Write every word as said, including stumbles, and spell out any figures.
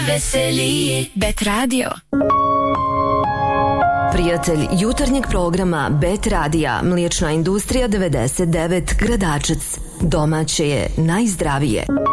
najveseliji. Bet radio. Prijatelj jutarnjeg programa Bet radija, Mliječna industrija devedeset devet Gradačac. Domaće je najzdravije.